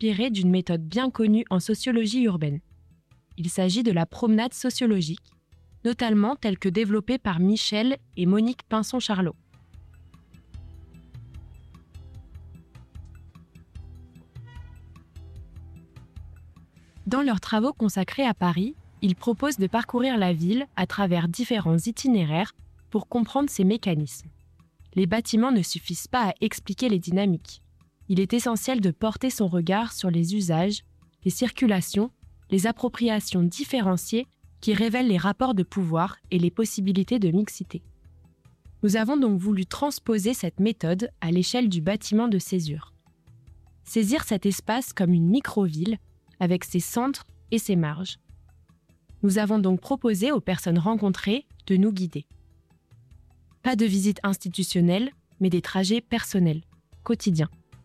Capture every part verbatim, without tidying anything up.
inspiré d'une méthode bien connue en sociologie urbaine. Il s'agit de la promenade sociologique, notamment telle que développée par Michel et Monique Pinson-Charlot. Dans leurs travaux consacrés à Paris, ils proposent de parcourir la ville à travers différents itinéraires pour comprendre ses mécanismes. Les bâtiments ne suffisent pas à expliquer les dynamiques. Il est essentiel de porter son regard sur les usages, les circulations, les appropriations différenciées qui révèlent les rapports de pouvoir et les possibilités de mixité. Nous avons donc voulu transposer cette méthode à l'échelle du bâtiment de Césure. Saisir cet espace comme une micro-ville, avec ses centres et ses marges. Nous avons donc proposé aux personnes rencontrées de nous guider. Pas de visite institutionnelle, mais des trajets personnels, quotidiens.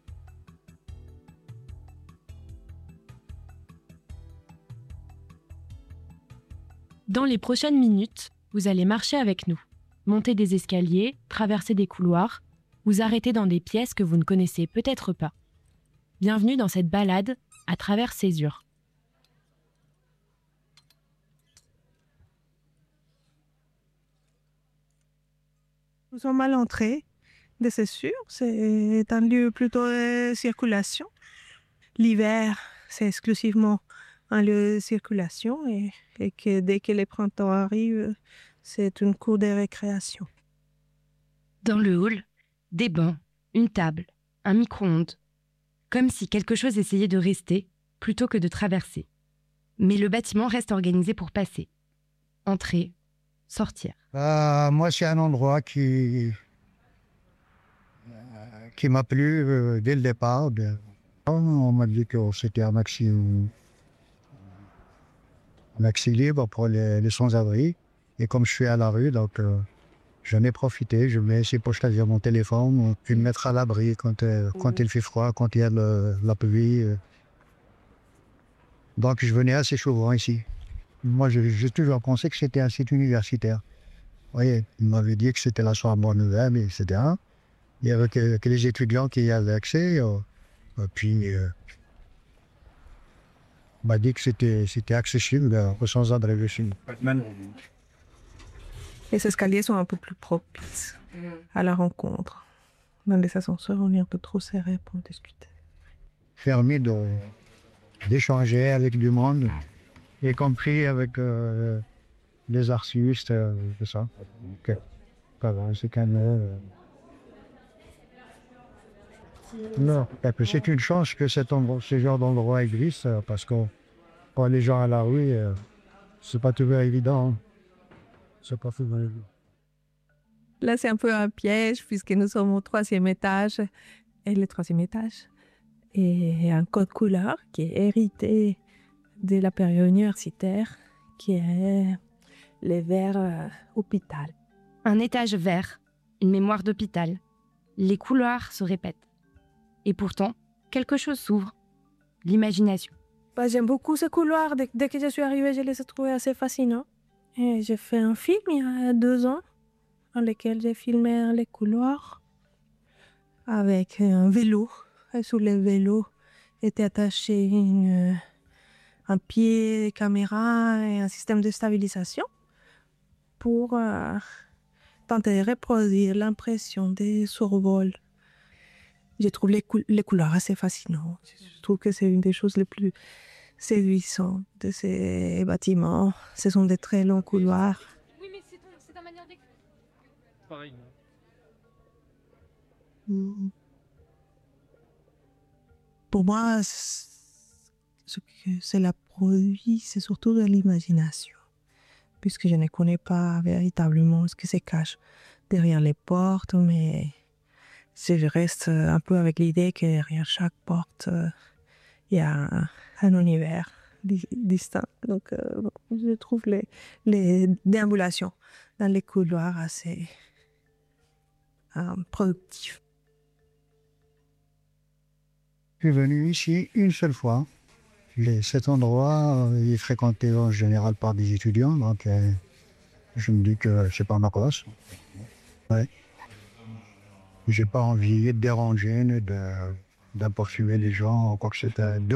Dans les prochaines minutes, vous allez marcher avec nous, monter des escaliers, traverser des couloirs, vous arrêter dans des pièces que vous ne connaissez peut-être pas. Bienvenue dans cette balade à travers Césure. Nous sommes à l'entrée de Césure. C'est un lieu plutôt de circulation. L'hiver, c'est exclusivement un lieu de circulation et, et que dès que le printemps arrive, c'est une cour de récréation. Dans le hall, des bancs, une table, un micro-ondes. Comme si quelque chose essayait de rester plutôt que de traverser. Mais le bâtiment reste organisé pour passer. Entrer, sortir. Euh, moi, c'est un endroit qui, euh, qui m'a plu euh, dès le départ. De... On m'a dit que c'était un maxi, un maxi libre pour les, les sans-abri. Et comme je suis à la rue, donc euh, j'en ai profité. Je mets essayé pour choisir mon téléphone, puis me mettre à l'abri quand, euh, mmh. quand il fait froid, quand il y a le, la pluie. Euh. Donc je venais assez souvent ici. Moi, j'ai toujours pensé que c'était un site universitaire. Vous voyez, il m'avait dit que c'était la Sorbonne nouvelle, et cetera. Il n'y avait que, que les étudiants qui y avaient accès. Euh, et puis, euh, on m'a dit que c'était accessible euh, aux sans-abri. Les escaliers sont un peu plus propices à la rencontre. Dans les ascenseurs, on est un peu trop serré pour discuter. Permis d'échanger avec du monde, y compris avec euh, les artistes, euh, tout ça. Okay. C'est quand même... Euh... Non, c'est une chance que cet endroit, ce genre d'endroit existe, parce que pour les gens à la rue, euh, c'est pas toujours évident. Hein. C'est pas toujours évident. Là, c'est un peu un piège, puisque nous sommes au troisième étage. Et le troisième étage est un code couleur qui est hérité de la période universitaire, qui est le vert euh, hôpital. Un étage vert, une mémoire d'hôpital. Les couloirs se répètent. Et pourtant, quelque chose s'ouvre. L'imagination. Bah, j'aime beaucoup ce couloir. Dès, dès que je suis arrivée, je les ai trouvés assez fascinants. Et j'ai fait un film il y a deux ans, dans lequel j'ai filmé les couloirs avec un vélo. Et sous le vélo était attaché une, un pied caméra et un système de stabilisation pour euh, tenter de reproduire l'impression des survols. Je trouve les, cou les couleurs assez fascinantes. Je trouve que c'est une des choses les plus séduisantes de ces bâtiments. Ce sont des très longs couloirs. Oui, mais c'est ta manière d'écrire. Pareil. Mmh. Pour moi, ce que cela produit, c'est surtout de l'imagination, puisque je ne connais pas véritablement ce qui se cache derrière les portes, mais je reste un peu avec l'idée que derrière chaque porte, il y a un, un univers distinct. Donc, euh, je trouve les, les déambulations dans les couloirs assez euh, productifs. Je suis venu ici une seule fois. Les, cet endroit euh, est fréquenté en général par des étudiants, donc euh, je me dis que c'est pas ma place. Ouais. J'ai pas envie de déranger, ni de, d'apporter les gens, quoi que c'était.